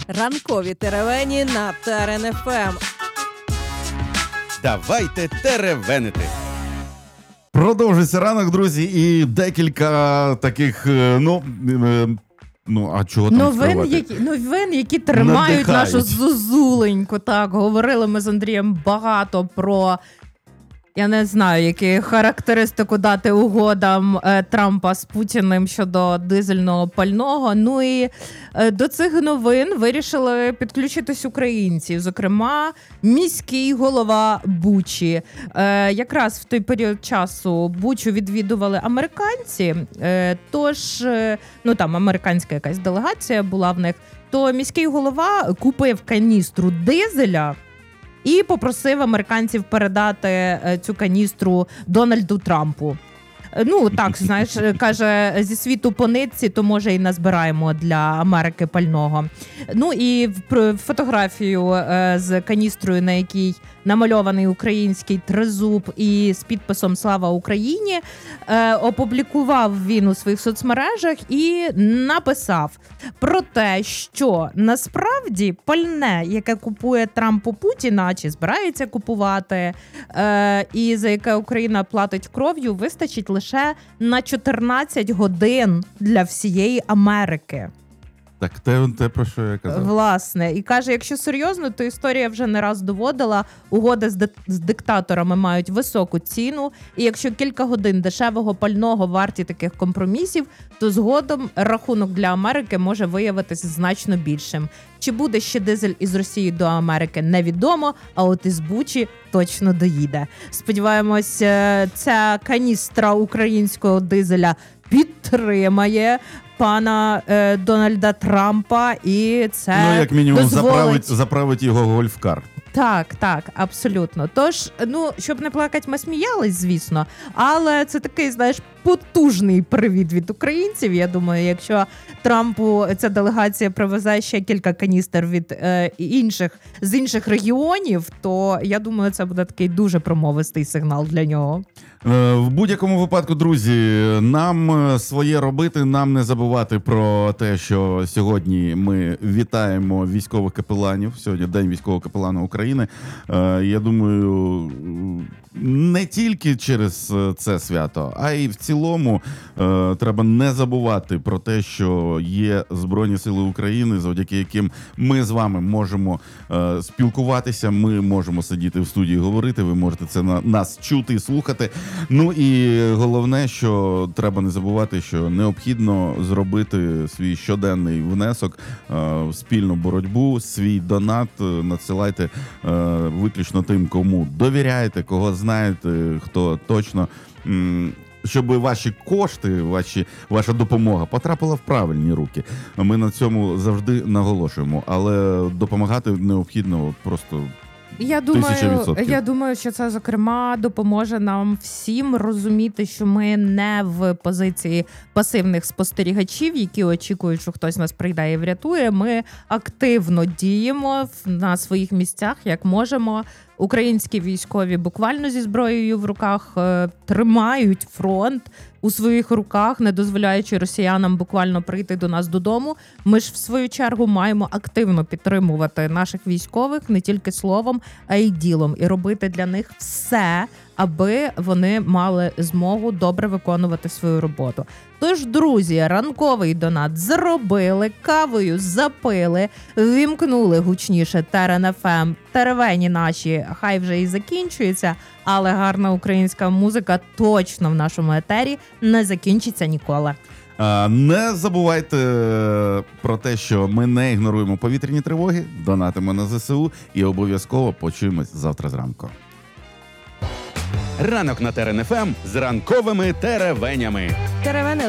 Ранкові теревені на ТРН-ФМ. Давайте теревенити. Продовжується ранок, друзі, і декілька таких, а чого там Новин, які тримають Надихають. нашу зозуленьку. Так, говорили ми з Андрієм багато про, я не знаю, які характеристику дати угодам Трампа з Путіним щодо дизельного пального. Ну і до цих новин вирішили підключитись українці, зокрема, міський голова Бучі. Якраз в той період часу Бучу відвідували американці, тож, там американська якась делегація була в них, то міський голова купив каністру дизеля і попросив американців передати цю каністру Дональду Трампу. Так, знаєш, каже, зі світу по нитці, то може і назбираємо для Америки пального. І фотографію з каністрою, на якій намальований український тризуб і з підписом «Слава Україні», опублікував він у своїх соцмережах і написав про те, що насправді пальне, яке купує Трамп у Путіна, чи збирається купувати, і за яке Україна платить кров'ю, вистачить лише на 14 годин для всієї Америки. Так, те, про що я казав. Власне. І каже, якщо серйозно, то історія вже не раз доводила, угоди з диктаторами мають високу ціну, і якщо кілька годин дешевого пального варті таких компромісів, то згодом рахунок для Америки може виявитися значно більшим. Чи буде ще дизель із Росії до Америки, невідомо, а от із Бучі точно доїде. Сподіваємось, ця каністра українського дизеля підтримає пана Дональда Трампа, і це як мінімум дозволить... заправить його гольфкар. Так, абсолютно. Тож, щоб не плакати, ми сміялись, звісно, але це такий, потужний привіт від українців. Я думаю, якщо Трампу ця делегація привезе ще кілька каністр від з інших регіонів, то, я думаю, це буде такий дуже промовистий сигнал для нього. В будь-якому випадку, друзі, нам своє робити, нам не забувати про те, що сьогодні ми вітаємо військових капеланів. Сьогодні День військового капелана України. Я думаю, не тільки через це свято, а й в цілому треба не забувати про те, що є Збройні Сили України, завдяки яким ми з вами можемо спілкуватися, ми можемо сидіти в студії і говорити, ви можете це нас чути і слухати. І головне, що треба не забувати, що необхідно зробити свій щоденний внесок в спільну боротьбу, свій донат надсилайте виключно тим, кому довіряєте, кого знаєте, хто точно, щоб ваші кошти, ваша допомога потрапила в правильні руки. Ми на цьому завжди наголошуємо, але допомагати необхідно просто... Я думаю, що це, зокрема, допоможе нам всім розуміти, що ми не в позиції пасивних спостерігачів, які очікують, що хтось нас прийде і врятує. Ми активно діємо на своїх місцях, як можемо. Українські військові буквально зі зброєю в руках тримають фронт у своїх руках, не дозволяючи росіянам буквально прийти до нас додому. Ми ж, в свою чергу, маємо активно підтримувати наших військових не тільки словом, а й ділом. І робити для них все, аби вони мали змогу добре виконувати свою роботу. Тож, друзі, ранковий донат зробили, кавою запили, вімкнули гучніше ТРН-ФМ. Теревені наші хай вже і закінчуються, але гарна українська музика точно в нашому етері не закінчиться ніколи. Не забувайте про те, що ми не ігноруємо повітряні тривоги, донатимо на ЗСУ і обов'язково почуємось завтра зранку. Ранок на ТРН-ФМ з ранковими теревенями. Теревени